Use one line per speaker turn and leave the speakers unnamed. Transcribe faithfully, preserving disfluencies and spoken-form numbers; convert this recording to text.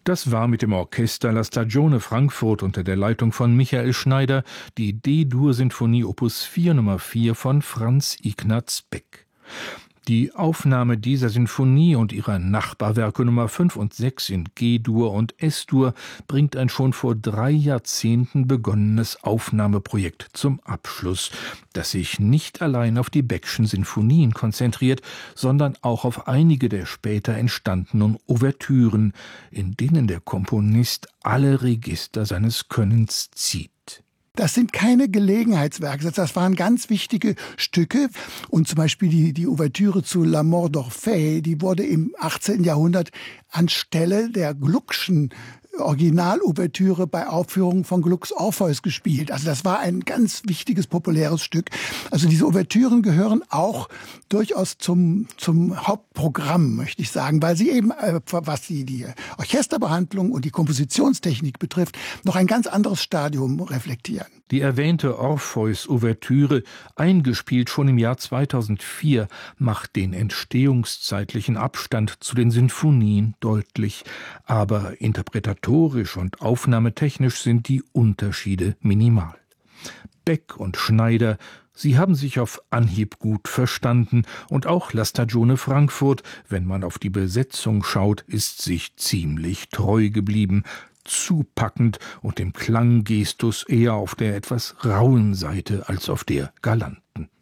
Das war mit dem Orchester La Stagione Frankfurt unter der Leitung von Michael Schneider die D-Dur-Sinfonie Opus vier Nummer vier von Franz Ignaz Beck. Die Aufnahme dieser Sinfonie und ihrer Nachbarwerke Nummer fünf und sechs in G-Dur und S-Dur bringt ein schon vor drei Jahrzehnten begonnenes Aufnahmeprojekt zum Abschluss, das sich nicht allein auf die Beck'schen Sinfonien konzentriert, sondern auch auf einige der später entstandenen Ouvertüren, in denen der Komponist alle Register seines Könnens zieht.
Das sind keine Gelegenheitswerke, das waren ganz wichtige Stücke. Und zum Beispiel die, die Ouvertüre zu La Mort d'Orphée, die wurde im achtzehnten Jahrhundert anstelle der Gluck'schen Original-Ouvertüre bei Aufführungen von Glucks Orpheus gespielt. Also das war ein ganz wichtiges, populäres Stück. Also diese Ouvertüren gehören auch durchaus zum, zum Hauptprogramm, möchte ich sagen, weil sie eben, äh, was die, die Orchesterbehandlung und die Kompositionstechnik betrifft, noch ein ganz anderes Stadium reflektieren.
Die erwähnte Orpheus-Ouvertüre, eingespielt schon im Jahr zweitausendvier, macht den entstehungszeitlichen Abstand zu den Sinfonien deutlich. Aber interpretatorisch und aufnahmetechnisch sind die Unterschiede minimal. Beck und Schneider, sie haben sich auf Anhieb gut verstanden, und auch La Stagione Frankfurt, wenn man auf die Besetzung schaut, ist sich ziemlich treu geblieben. Zupackend und dem Klanggestus eher auf der etwas rauen Seite als auf der galanten.